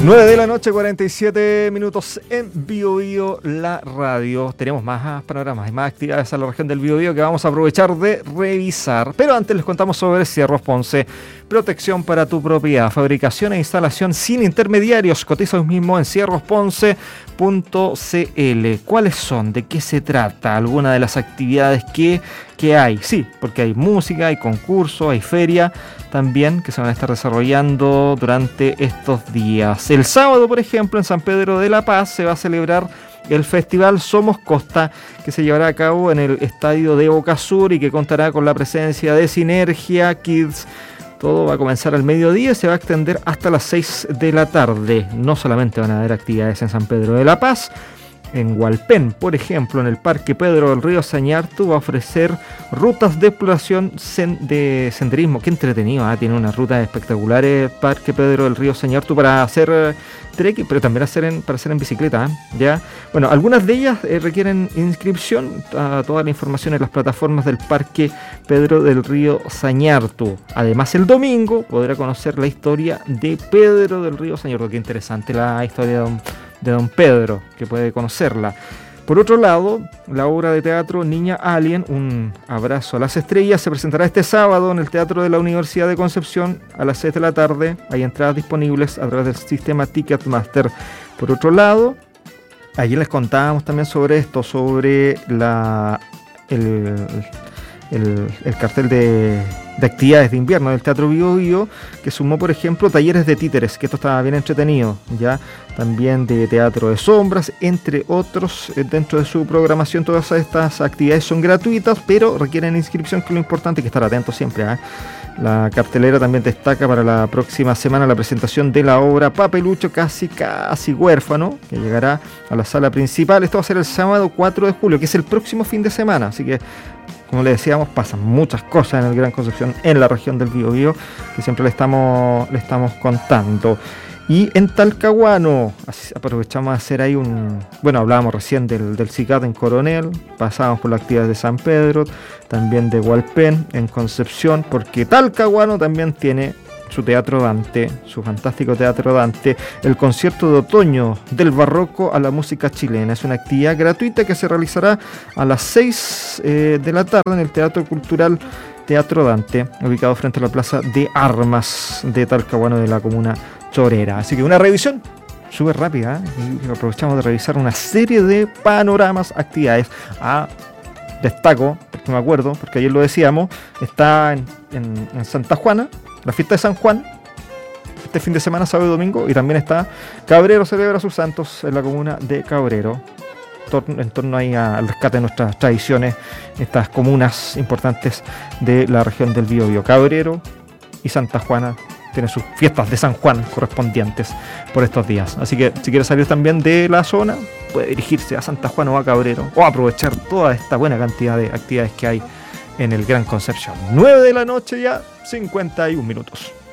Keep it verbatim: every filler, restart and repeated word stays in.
nueve de la noche, cuarenta y siete minutos en Biobío, la radio. Tenemos más panoramas y más actividades en la región del Biobío que vamos a aprovechar de revisar. Pero antes les contamos sobre Cierros Ponce. Protección para tu propiedad, fabricación e instalación sin intermediarios. Cotiza hoy mismo en cierros ponce punto c l. ¿Cuáles son? ¿De qué se trata? ¿Alguna de las actividades que, que hay? Sí, porque hay música, hay concurso, hay feria también que se van a estar desarrollando durante estos días. El sábado, por ejemplo, en San Pedro de la Paz se va a celebrar el Festival Somos Costa, que se llevará a cabo en el estadio de Boca Sur y que contará con la presencia de Sinergia Kids. Todo va a comenzar al mediodía y se va a extender hasta las seis de la tarde. No solamente van a haber actividades en San Pedro de la Paz, en Hualpén, por ejemplo, en el Parque Pedro del Río Sañartu va a ofrecer rutas de exploración sen- de senderismo. Qué entretenido, ¿eh? Tiene unas rutas espectaculares Parque Pedro del Río Sañartu para hacer eh, trekking, pero también hacer en, para hacer en bicicleta, ¿eh? ¿Ya? Bueno, algunas de ellas eh, requieren inscripción. A toda la información en las plataformas del Parque Pedro del Río Sañartu. Además, el domingo podrá conocer la historia de Pedro del Río Sañartu. Qué interesante la historia de don de don Pedro, que puede conocerla. Por otro lado, la obra de teatro Niña Alien, un abrazo a las estrellas, se presentará este sábado en el Teatro de la Universidad de Concepción a las seis de la tarde. Hay entradas disponibles a través del sistema Ticketmaster. Por otro lado, ayer les contábamos también sobre esto, sobre la el, el, el cartel de, de actividades de invierno del Teatro Biobío, que sumó, por ejemplo, talleres de títeres, que esto estaba bien entretenido, ya también de teatro de sombras, entre otros. Dentro de su programación todas estas actividades son gratuitas, pero requieren inscripción, que es lo importante, que estar atentos siempre, ¿eh? La cartelera también destaca para la próxima semana la presentación de la obra Papelucho casi casi huérfano, que llegará a la sala principal. Esto va a ser el sábado cuatro de julio, que es el próximo fin de semana, así que, como le decíamos, pasan muchas cosas en el Gran Concepción, en la región del Biobío, que siempre le estamos, le estamos contando. Y en Talcahuano, aprovechamos a hacer ahí un... Bueno, hablábamos recién del, del CICAT en Coronel, pasamos por las actividades de San Pedro, también de Hualpén, en Concepción, porque Talcahuano también tiene su Teatro Dante, su fantástico Teatro Dante, el concierto de otoño del barroco a la música chilena. Es una actividad gratuita que se realizará a las seis eh, de la tarde en el Teatro Cultural Teatro Dante, ubicado frente a la Plaza de Armas de Talcahuano, de la comuna Chorera. Así que una revisión súper rápida, ¿eh? Y aprovechamos de revisar una serie de panoramas, actividades. Ah, destaco, porque me acuerdo, porque ayer lo decíamos, está en, en, en Santa Juana, la fiesta de San Juan, este fin de semana, sábado y domingo, y también está Cabrero celebra sus santos en la comuna de Cabrero, en torno ahí al rescate de nuestras tradiciones, estas comunas importantes de la región del Biobío. Cabrero y Santa Juana tiene sus fiestas de San Juan correspondientes por estos días. Así que si quiere salir también de la zona, puede dirigirse a Santa Juana o a Cabrero, o aprovechar toda esta buena cantidad de actividades que hay en el Gran Concepción. nueve de la noche ya, cincuenta y un minutos.